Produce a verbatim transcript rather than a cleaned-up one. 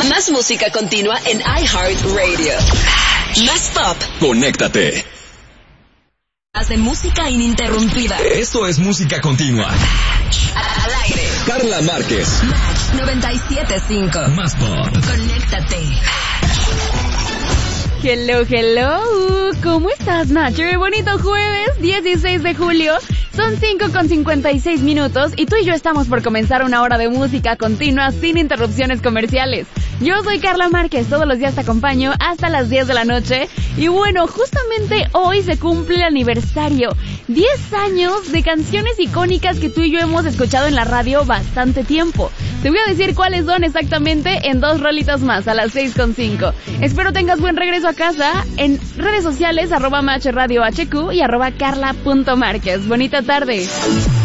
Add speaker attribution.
Speaker 1: Más música continua en iHeartRadio. Más pop.
Speaker 2: Conéctate.
Speaker 1: Hace música ininterrumpida.
Speaker 2: Esto es música continua.
Speaker 1: Al aire.
Speaker 2: Carla Márquez.
Speaker 1: Match noventa y siete punto cinco.
Speaker 2: Más pop.
Speaker 1: Conéctate.
Speaker 3: Hello, hello. ¿Cómo estás, Nacho? Bonito jueves, dieciséis de julio. Son cinco con cincuenta y seis minutos y tú y yo estamos por comenzar una hora de música continua sin interrupciones comerciales. Yo soy Carla Márquez, todos los días te acompaño hasta las diez de la noche. Y bueno, justamente hoy se cumple el aniversario. diez años de canciones icónicas que tú y yo hemos escuchado en la radio bastante tiempo. Te voy a decir cuáles son exactamente en dos rolitas más, a las seis con cinco. Espero tengas buen regreso a casa en redes sociales, arroba Match Radio H Q y arroba Carla punto Márquez. Bonita tarde.